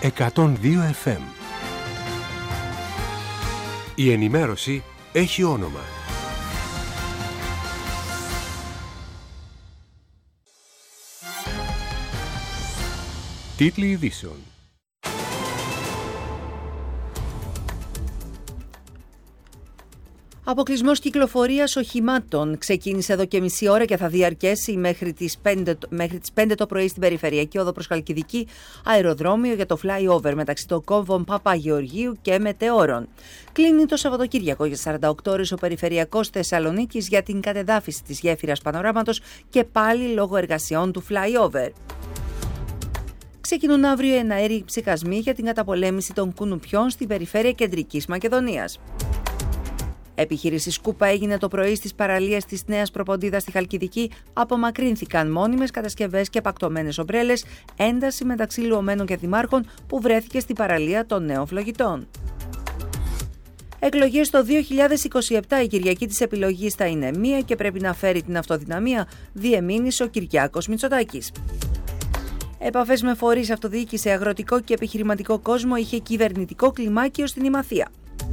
102 FM. Η ενημέρωση έχει όνομα. Τίτλοι ειδήσεων. Αποκλεισμός κυκλοφορίας οχημάτων ξεκίνησε εδώ και μισή ώρα και θα διαρκέσει μέχρι τις 5 το πρωί στην Περιφερειακή Όδο προς Χαλκιδική, αεροδρόμιο για το flyover μεταξύ των κόμβων Παπαγεωργίου και Μετεώρων. Κλείνει το Σαββατοκύριακο για 48 ώρες ο Περιφερειακός Θεσσαλονίκης για την κατεδάφιση της γέφυρας Πανοράματος και πάλι λόγω εργασιών του flyover. Ξεκινούν αύριο εναέριοι ψυχασμοί για την καταπολέμηση των κουνουπιών στην περιφέρεια Κεντρικής Μακεδονίας. Επιχείρηση Σκούπα έγινε το πρωί στις παραλίες της Νέας Προποντίδας στη Χαλκιδική. Απομακρύνθηκαν μόνιμες κατασκευές και πακτωμένες ομπρέλες, ένταση μεταξύ λουωμένων και δημάρχων που βρέθηκε στην παραλία των Νέων Φλογητών. Εκλογές το 2027, η Κυριακή της επιλογής θα είναι μία και πρέπει να φέρει την αυτοδυναμία, διεμήνυσε ο Κυριάκος Μητσοτάκης. Επαφές με φορείς, αυτοδιοίκηση, αγροτικό και επιχειρηματικό κόσμο είχε κυβερνητικό κλιμάκιο στην Ημαθία.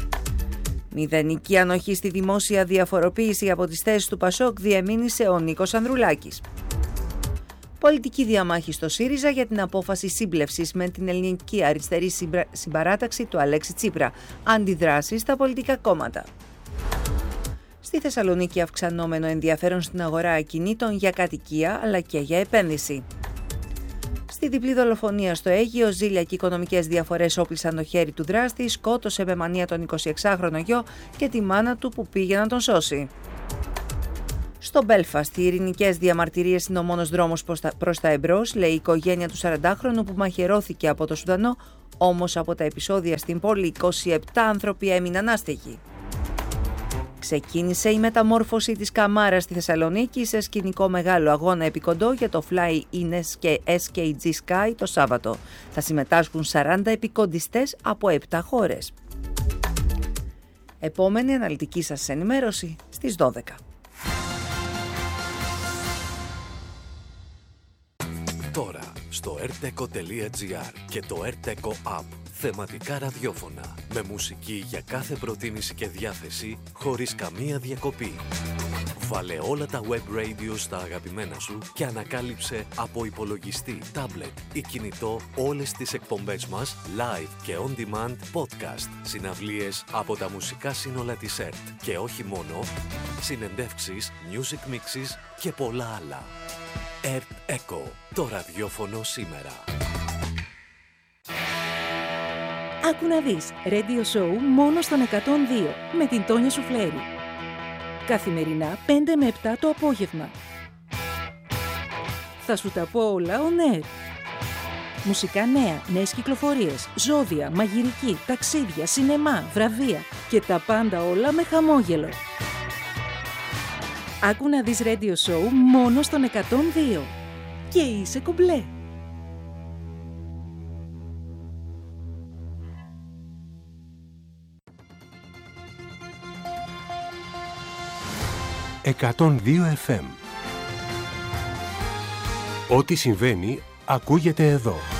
Μηδενική ανοχή στη δημόσια διαφοροποίηση από τις θέσεις του Πασόκ, διεμήνυσε ο Νίκος Ανδρουλάκης. Πολιτική διαμάχη στο ΣΥΡΙΖΑ για την απόφαση σύμπλευσης με την ελληνική αριστερή συμπαράταξη του Αλέξη Τσίπρα. Αντιδράσεις στα πολιτικά κόμματα. Στη Θεσσαλονίκη αυξανόμενο ενδιαφέρον στην αγορά ακινήτων για κατοικία αλλά και για επένδυση. Στη διπλή δολοφονία στο Αίγυο, ζήλια και οικονομικές διαφορές όπλησαν το χέρι του δράστη, σκότωσε με μανία τον 26χρονο γιο και τη μάνα του που πήγε να τον σώσει. Στο Μπέλφαστ, οι ειρηνικές διαμαρτυρίες είναι ο μόνος δρόμος προς τα εμπρός, λέει η οικογένεια του 40χρονου που μαχαιρώθηκε από το Σουδανό, όμως από τα επεισόδια στην πόλη 27 άνθρωποι έμειναν άστεγοι. Ξεκίνησε η μεταμόρφωση της Καμάρας στη Θεσσαλονίκη σε σκηνικό μεγάλο αγώνα επικοντό για το Fly Ines και SKG Sky το Σάββατο. Θα συμμετάσχουν 40 επικοντιστές από 7 χώρες. Επόμενη αναλυτική σας ενημέρωση στις 12. Τώρα στο rteco.gr και το rteco app. Θεματικά ραδιόφωνα, με μουσική για κάθε προτίμηση και διάθεση, χωρίς καμία διακοπή. Βάλε όλα τα web radio στα αγαπημένα σου και ανακάλυψε από υπολογιστή, τάμπλετ ή κινητό όλες τις εκπομπές μας, live και on demand, podcast, συναυλίες από τα μουσικά σύνολα της ΕΡΤ και όχι μόνο, συνεντεύξεις, music mixes και πολλά άλλα. ΕΡΤ Echo, το ραδιόφωνο σήμερα. Άκου να δεις, Radio Show μόνο στον 102 με την Τόνια Σουφλέρη. Καθημερινά 5 με 7 το απόγευμα. Θα σου τα πω όλα on air. Μουσικά νέα, νέες κυκλοφορίες, ζώδια, μαγειρική, ταξίδια, σινεμά, βραβεία και τα πάντα όλα με χαμόγελο. Άκου να δεις Radio Show μόνο στον 102 και είσαι κομπλέ. «102 FM». Ό,τι συμβαίνει ακούγεται εδώ.